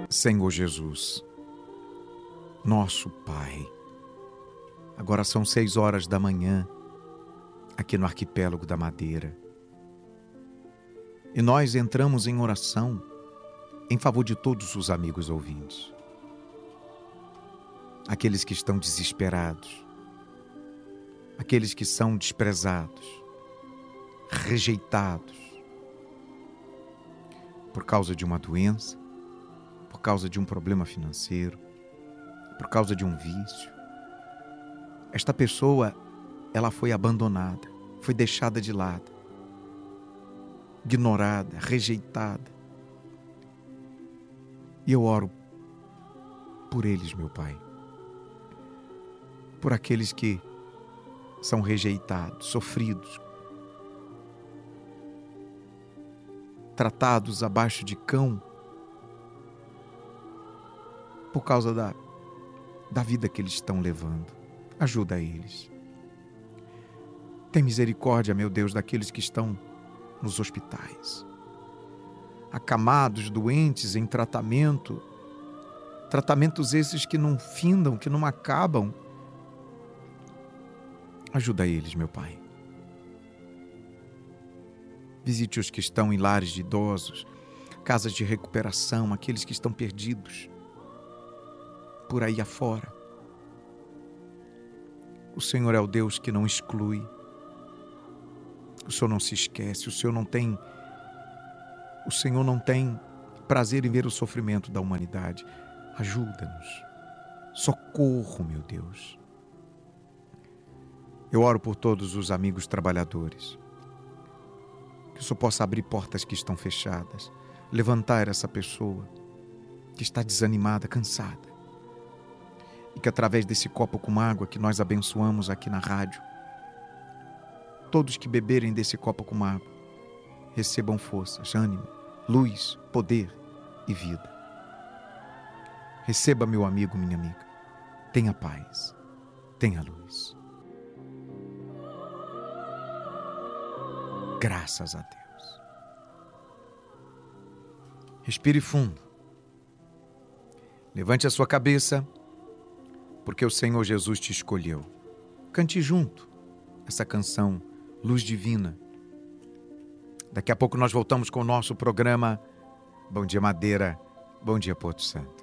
Senhor Jesus, nosso Pai, agora são 6 horas da manhã, aqui no Arquipélago da Madeira. E nós entramos em oração em favor de todos os amigos ouvintes. Aqueles que estão desesperados, aqueles que são desprezados, rejeitados, por causa de uma doença, por causa de um problema financeiro, por causa de um vício. Esta pessoa, ela foi abandonada, foi deixada de lado, ignorada, rejeitada. E eu oro por eles, meu Pai, por aqueles que são rejeitados, sofridos, tratados abaixo de cão, por causa da vida que eles estão levando. Ajuda eles. Tem misericórdia, meu Deus, daqueles que estão nos hospitais, acamados, doentes, em tratamento, tratamentos esses que não findam, que não acabam. Ajuda eles, meu Pai. Visite os que estão em lares de idosos, casas de recuperação, aqueles que estão perdidos por aí afora. O Senhor é o Deus que não exclui. O Senhor não se esquece. O Senhor não tem prazer em ver o sofrimento da humanidade. Ajuda-nos. Socorro, meu Deus. Eu oro por todos os amigos trabalhadores. Que o Senhor possa abrir portas que estão fechadas. Levantar essa pessoa que está desanimada, cansada. E que através desse copo com água que nós abençoamos aqui na rádio, todos que beberem desse copo com água recebam forças, ânimo, luz, poder e vida. Receba, meu amigo, minha amiga. Tenha paz, tenha luz. Graças a Deus. Respire fundo. Levante a sua cabeça, porque o Senhor Jesus te escolheu. Cante junto essa canção Luz Divina. Daqui a pouco nós voltamos com o nosso programa Bom Dia Madeira, Bom Dia Porto Santo.